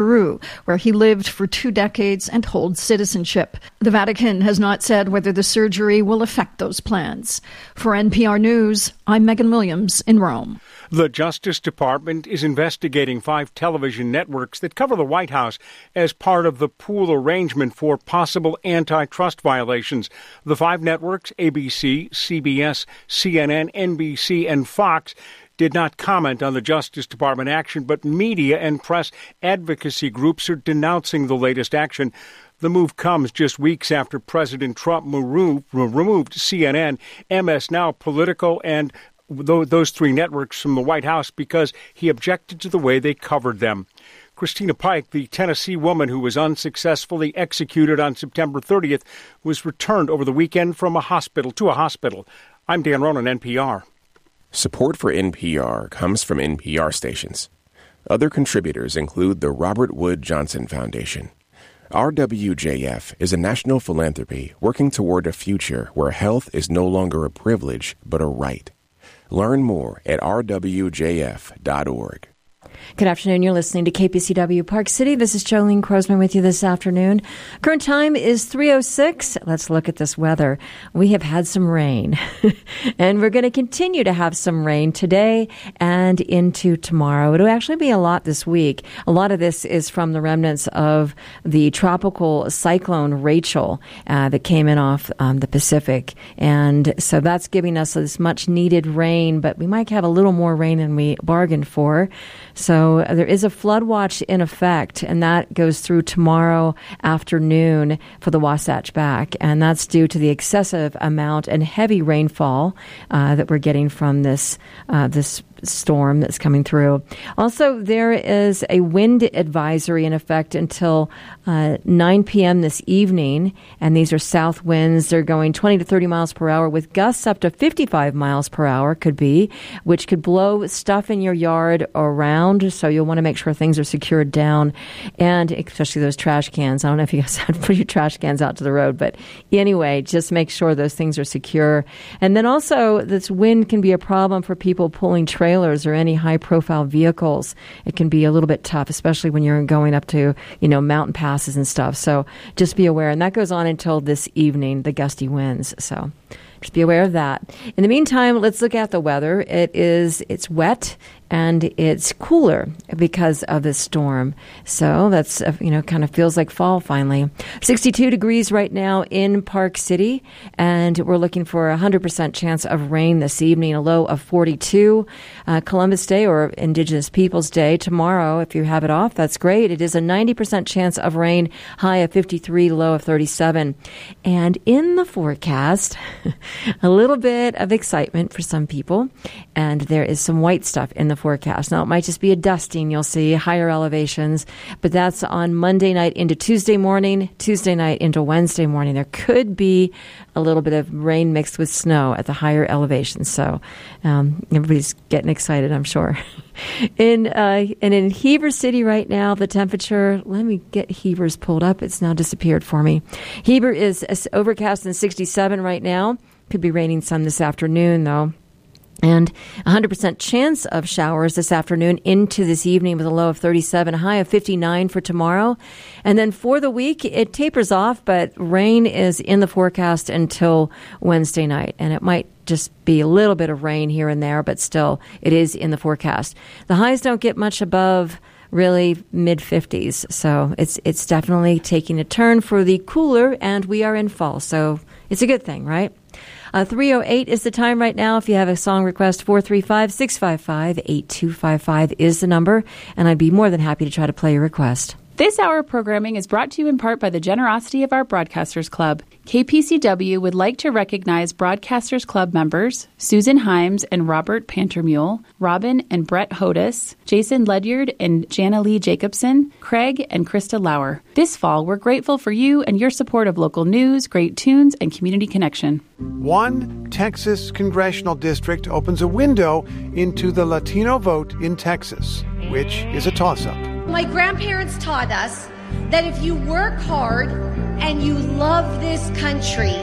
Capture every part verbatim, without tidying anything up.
Peru, where he lived for two decades and holds citizenship. The Vatican has not said whether the surgery will affect those plans. For N P R News, I'm Megan Williams in Rome. The Justice Department is investigating five television networks that cover the White House as part of the pool arrangement for possible antitrust violations. The five networks, A B C, C B S, C N N, N B C, and Fox, did not comment on the Justice Department action, but media and press advocacy groups are denouncing the latest action. The move comes just weeks after President Trump removed C N N, M S Now, Politico, and those three networks from the White House because he objected to the way they covered them. Christina Pike, the Tennessee woman who was unsuccessfully executed on September thirtieth, was returned over the weekend from a hospital to a hospital. I'm Dan Ronan, N P R. Support for N P R comes from N P R stations. Other contributors include the Robert Wood Johnson Foundation. R W J F is a national philanthropy working toward a future where health is no longer a privilege but a right. Learn more at r w j f dot org. Good afternoon. You're listening to K P C W Park City. This is Jolene Crosman with you this afternoon. Current time is three oh six. Let's look at this weather. We have had some rain, and we're going to continue to have some rain today and into tomorrow. It'll actually be a lot this week. A lot of this is from the remnants of the tropical cyclone Rachel uh, that came in off um, the Pacific. And so that's giving us this much needed rain, but we might have a little more rain than we bargained for. So uh, there is a flood watch in effect, and that goes through tomorrow afternoon for the Wasatch Back, and that's due to the excessive amount and heavy rainfall uh, that we're getting from this uh, this storm that's coming through. Also, there is a wind advisory in effect until uh, nine p.m. this evening, and these are south winds. They're going twenty to thirty miles per hour with gusts up to fifty-five miles per hour, could be, which could blow stuff in your yard around, so you'll want to make sure things are secured down, and especially those trash cans. I don't know if you guys have to put your trash cans out to the road, but anyway, just make sure those things are secure. And then also, this wind can be a problem for people pulling trailers or any high-profile vehicles. It can be a little bit tough, especially when you're going up to, you know, mountain passes and stuff. So just be aware. And that goes on until this evening, the gusty winds. So just be aware of that. In the meantime, let's look at the weather. It is, it's wet and it's cooler because of this storm. So that's, uh, you know, kind of feels like fall finally. sixty-two degrees right now in Park City, and we're looking for a one hundred percent chance of rain this evening, a low of forty-two. Uh, Columbus Day, or Indigenous Peoples Day, tomorrow, if you have it off, that's great. It is a ninety percent chance of rain, high of fifty-three, low of thirty-seven. And in the forecast, a little bit of excitement for some people, and there is some white stuff in the forecast. Now, it might just be a dusting. You'll see higher elevations, but that's on Monday night into Tuesday morning, Tuesday night into Wednesday morning. There could be a little bit of rain mixed with snow at the higher elevations. So um, everybody's getting excited, I'm sure. In uh, and in Heber City right now, the temperature, let me get Heber's pulled up. It's now disappeared for me. Heber is overcast and sixty-seven right now. Could be raining some this afternoon, though. And one hundred percent chance of showers this afternoon into this evening with a low of thirty-seven, a high of fifty-nine for tomorrow. And then for the week, it tapers off, but rain is in the forecast until Wednesday night. And it might just be a little bit of rain here and there, but still, it is in the forecast. The highs don't get much above really mid-fifties. So it's it's definitely taking a turn for the cooler, and we are in fall. So it's a good thing, right? Uh, three oh eight is the time right now. If you have a song request, four three five, six five five, eight two five five is the number, and I'd be more than happy to try to play your request. This hour of programming is brought to you in part by the generosity of our Broadcasters Club. K P C W would like to recognize Broadcasters Club members Susan Himes and Robert Pantermule, Robin and Brett Hodis, Jason Ledyard and Jana Lee Jacobson, Craig and Krista Lauer. This fall, we're grateful for you and your support of local news, great tunes, and community connection. One Texas congressional district opens a window into the Latino vote in Texas, which is a toss-up. My grandparents taught us that if you work hard and you love this country,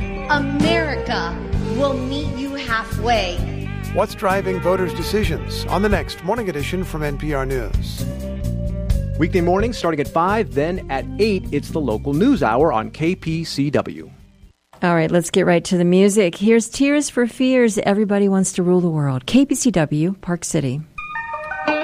America will meet you halfway. What's driving voters' decisions on the next Morning Edition from N P R News. Weekday mornings starting at five, then at eight, it's the local news hour on K P C W. All right, let's get right to the music. Here's Tears for Fears, Everybody Wants to Rule the World. K P C W, Park City.